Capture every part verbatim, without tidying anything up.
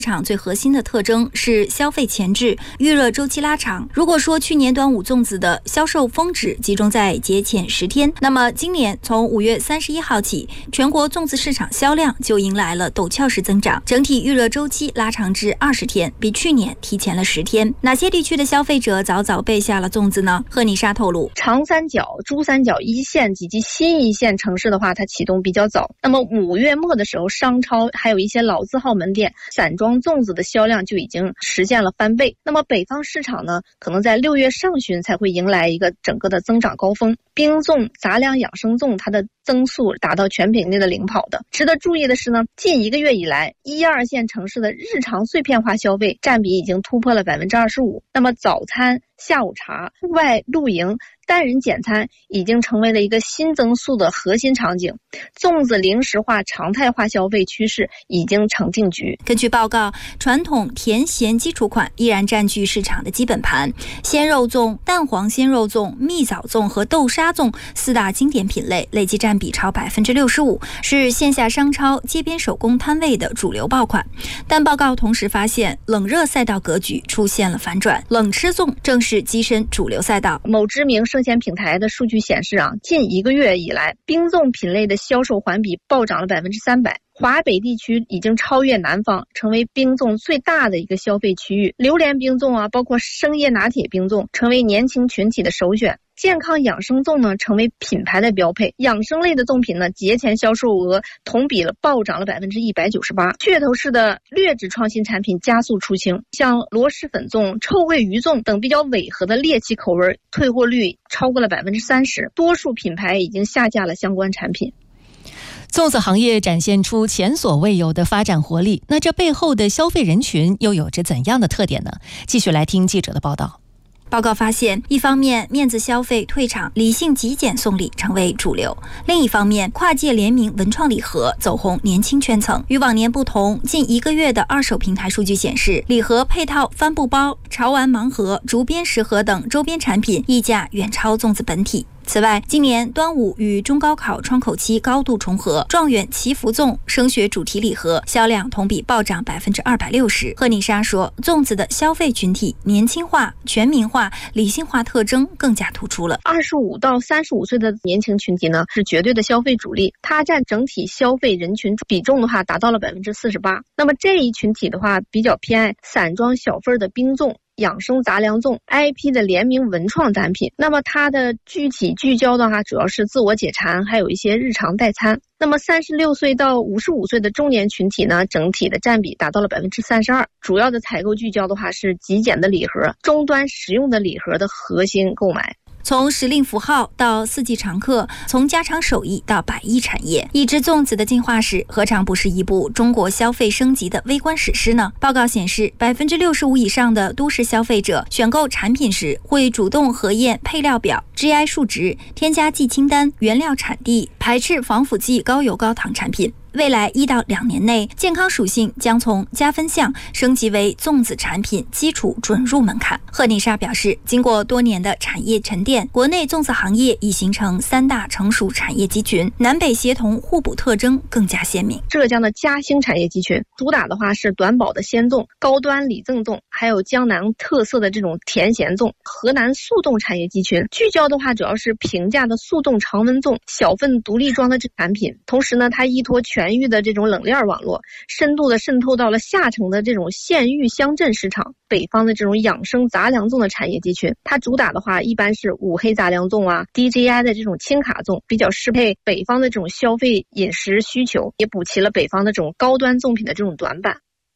场最核心的特征是消费前置，预热周期拉长。如果说去年端午粽子的销售峰值集中在节前十天，那么今年从五月三十一号起，全国粽子市场销量就迎来了陡峭式增长，整体预热周期拉长至二十天，比去年提前了十天。哪些地区的消费者早早备下了粽子呢？贺妮莎透露， 长三角、珠三角一线以及新一线城市的话，它启动比较早。那么五月末的时候，商超还有一些老字号门店散装粽子的销量就已经实现了翻倍。那么北方市场呢，可能在六月上旬才会迎来一个整个的增长高峰。冰粽、杂粮养生粽它的增速达到全品类的领跑的。值得注意的是呢，近一个月以来，一二线城市的日常碎片化消费占比已经突破了百分之二十五。那么早餐、下午茶、户外露营、单人简餐已经成为了一个新增速的核心场景，粽子零食化常态化消费趋势已经成定局。 根据报告，传统甜咸基础款依然占据市场的基本盘，鲜肉粽、蛋黄鲜肉粽、蜜枣粽和豆沙粽四大经典品类累计占比超百分之六十五，是线下商超、街边手工摊位的主流爆款。但报告同时发现，冷热赛道格局出现了反转，冷吃粽正是跻身主流赛道。 某知名生鲜平台的数据显示啊，近一个月以来，冰粽品类的销售环比暴涨了百分之三百。华北地区已经超越南方，成为冰粽最大的一个消费区域。榴莲冰粽啊，包括生椰拿铁冰粽，成为年轻群体的首选。健康养生粽呢，成为品牌的标配。养生类的粽品呢，节前销售额同比了暴涨了百分之一百九十八。噱头式的劣质创新产品加速出清，像螺蛳粉粽、臭鳜鱼粽等比较违和的猎奇口味，退货率超过了百分之三十。多数品牌已经下架了相关产品。 粽子行业展现出前所未有的发展活力，那这背后的消费人群又有着怎样的特点呢？继续来听记者的报道。 报告发现，一方面面子消费退场，理性极简送礼成为主流；另一方面，跨界联名文创礼盒走红年轻圈层。与往年不同，近一个月的二手平台数据显示，礼盒配套帆布包、潮玩盲盒、竹编食盒等周边产品溢价远超粽子本体。此外，今年端午与中高考窗口期高度重合，状元祈福粽升学主题礼盒销量同比暴涨百分之二百六十。贺妮莎说，粽子的消费群体年轻化、全民化、理性化特征更加突出了。 二十五到三十五岁的年轻群体呢，是绝对的消费主力，它占整体消费人群比重的话达到了百分之四十八。那么这一群体的话，比较偏爱散装小份的冰粽、养生杂粮粽、I P 的联名文创单品。那么它的具体聚焦的话，主要是自我解馋，还有一些日常代餐。那么三十六岁到五十五岁的中年群体呢，整体的占比达到了百分之三十二。主要的采购聚焦的话是极简的礼盒、终端实用的礼盒的核心购买。 从时令符号到四季常客，从家常手艺到百亿产业，一只粽子的进化史何尝不是一部中国消费升级的微观史诗呢？报告显示，百分之六十五以上的都市消费者选购产品时会主动核验配料表、G I 数值、添加剂清单、原料产地，排斥防腐剂、高油高糖产品。未来一到两年内，健康属性将从加分项升级为粽子产品基础准入门槛。贺妮莎表示，经过多年的产业沉淀，国内粽子行业已形成三大成熟产业集群，南北协同互补特征更加鲜明。 浙江的嘉兴产业集群主打的话是短保的鲜粽、高端礼赠粽，还有江南特色的这种甜咸粽。河南速冻产业集群聚焦的话主要是平价的速冻常温粽、小份独立装的产品，同时呢，它依托全全域的这种冷链网络，深度的渗透到了下沉的这种县域乡镇市场。北方的这种养生杂粮粽的产业集群，它主打的话一般是五黑杂粮粽啊 D J I 的这种轻卡粽，比较适配北方的这种消费饮食需求，也补齐了北方的这种高端粽品的这种短板。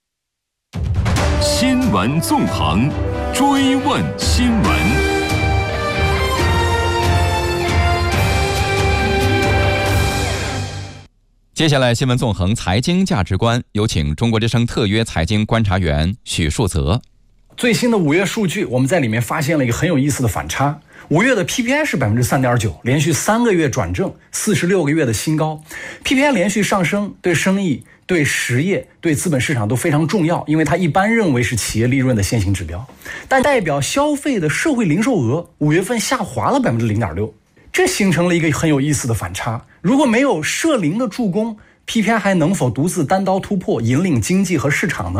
新闻纵横，追问新闻。 接下来新闻纵横财经价值观，有请中国之声特约财经观察员许树泽。 最新的五月数据，我们在里面发现了一个很有意思的反差。五月的 P P I 是 百分之三点九， 连续三个月转正，四十六个月的新高。 P P I 连续上升对生意、对实业、对资本市场都非常重要，因为它一般认为是企业利润的先行指标。但代表消费的社会零售额五月份下滑了 百分之零点六，这形成了一个很有意思的反差。如果没有社零的助攻， P P I 还能否独自单刀突破引领经济和市场呢？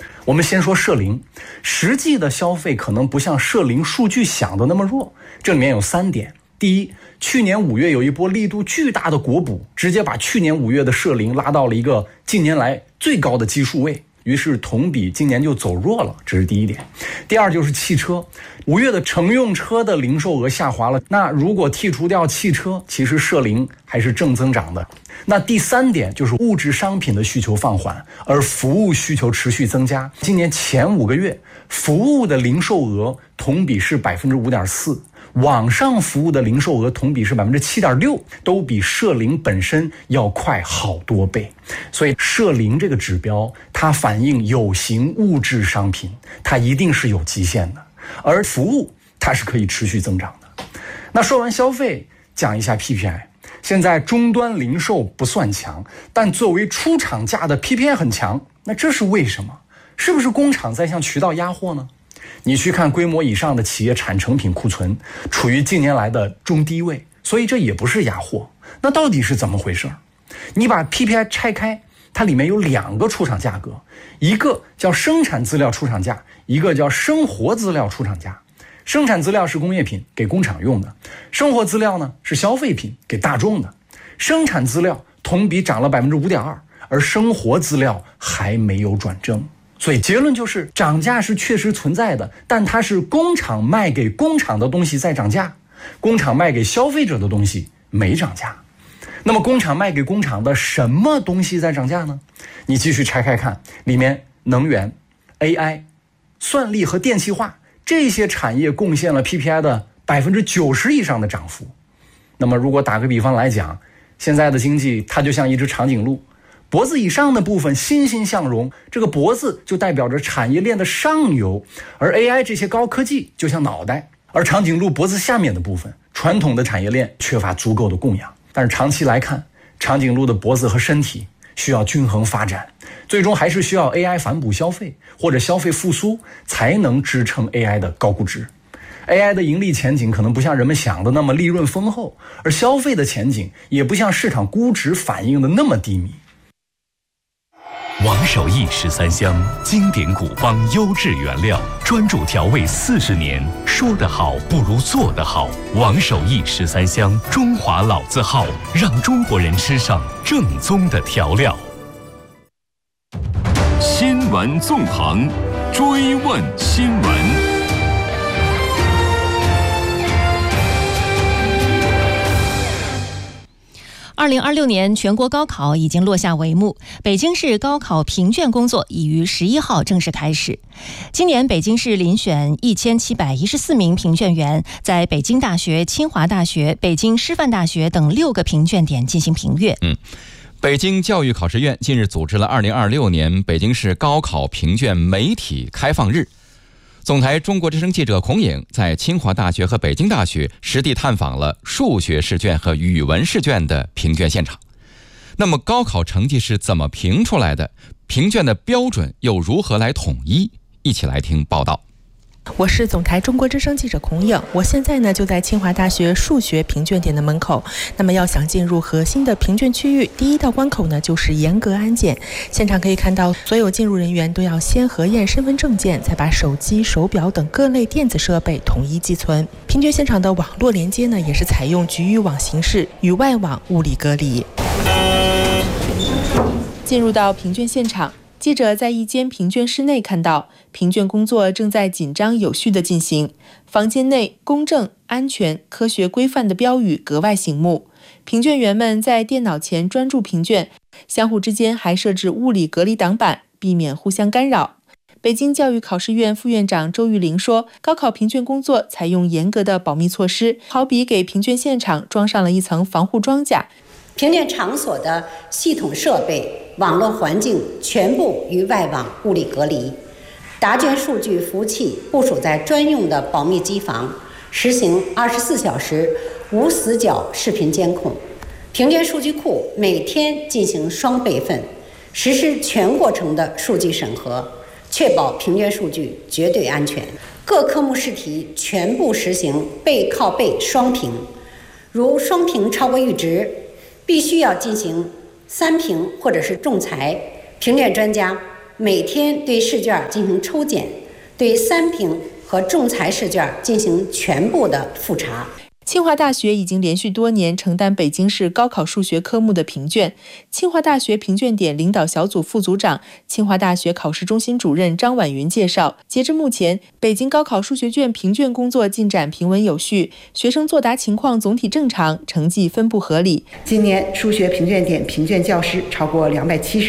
我们先说社零，实际的消费可能不像社零数据想的那么弱，这里面有三点。第一，去年五月有一波力度巨大的国补，直接把去年五月的社零拉到了一个近年来最高的基数位，于是同比今年就走弱了，这是第一点。第二就是汽车，五月的乘用车的零售额下滑了，那如果剔除掉汽车，其实社零还是正增长的。那第三点就是物质商品的需求放缓，而服务需求持续增加。今年前五个月，服务的零售额同比是百分之五点四，网上服务的零售额同比是百分之七点六，都比社零本身要快好多倍。所以社零这个指标，它反映有形物质商品，它一定是有极限的，而服务它是可以持续增长的。那说完消费，讲一下 P P I。现在终端零售不算强，但作为出厂价的 P P I 很强，那这是为什么？是不是工厂在向渠道压货呢？你去看规模以上的企业产成品库存处于近年来的中低位，所以这也不是压货。那到底是怎么回事？你把 P P I 拆开，它里面有两个出厂价格，一个叫生产资料出厂价，一个叫生活资料出厂价。生产资料是工业品，给工厂用的；生活资料呢是消费品，给大众的。生产资料同比涨了百分之五点二，而生活资料还没有转正。所以结论就是涨价是确实存在的，但它是工厂卖给工厂的东西在涨价，工厂卖给消费者的东西没涨价。那么工厂卖给工厂的什么东西在涨价呢？你继续拆开看，里面能源、A I、算力和电气化这些产业贡献了 P P I 的百分之九十以上的涨幅。那么如果打个比方来讲，现在的经济它就像一只长颈鹿，脖子以上的部分欣欣向荣，这个脖子就代表着产业链的上游，而 A I 这些高科技就像脑袋，而长颈鹿脖子下面的部分，传统的产业链缺乏足够的供养。但是长期来看，长颈鹿的脖子和身体需要均衡发展，最终还是需要 A I 反哺消费或者消费复苏，才能支撑 A I 的高估值。A I 的盈利前景可能不像人们想的那么利润丰厚，而消费的前景也不像市场估值反映的那么低迷。 王守义十三香，经典古方优质原料，专注调味四十年，说得好不如做得好。王守义十三香，中华老字号，让中国人吃上正宗的调料。新闻纵横，追问新闻。 二零二六年全国高考已经落下帷幕，北京市高考评卷工作已于十一号正式开始。今年北京市遴选一千七百一十四名评卷员，在北京大学、清华大学、北京师范大学等六个评卷点进行评阅。 嗯。北京教育考试院近日组织了二零二六年北京市高考评卷媒体开放日。总台中国之声记者孔颖在清华大学和北京大学实地探访了数学试卷和语文试卷的评卷现场。那么高考成绩是怎么评出来的？评卷的标准又如何来统一？一起来听报道。 我是总台中国之声记者孔颖，我现在呢就在清华大学数学评卷点的门口。那么要想进入核心的评卷区域，第一道关口呢就是严格安检。现场可以看到，所有进入人员都要先核验身份证件，再把手机、手表等各类电子设备统一寄存。评卷现场的网络连接呢，也是采用局域网形式，与外网物理隔离。进入到评卷现场，记者在一间评卷室内看到，评卷工作正在紧张有序地进行。房间内公正、安全、科学规范的标语格外醒目。评卷员们在电脑前专注评卷，相互之间还设置物理隔离挡板，避免互相干扰。北京教育考试院副院长周玉玲说，高考评卷工作采用严格的保密措施，好比给评卷现场装上了一层防护装甲。 评卷场所的系统设备、网络环境全部与外网物理隔离，答卷数据服务器部署在专用的保密机房，实行二十四小时无死角视频监控。评卷数据库每天进行双备份，实施全过程的数据审核，确保评卷数据绝对安全。各科目试题全部实行背靠背双评，如双评超过阈值，必须要进行三评或者是仲裁，评卷专家每天对试卷进行抽检，对三评和仲裁试卷进行全部的复查。 清华大学已经连续多年承担北京市高考数学科目的评卷。清华大学评卷点领导小组副组长、清华大学考试中心主任张婉云介绍，截至目前，北京高考数学卷评卷工作进展平稳有序，学生作答情况总体正常，成绩分布合理。 今年数学评卷点评卷教师超过两百七十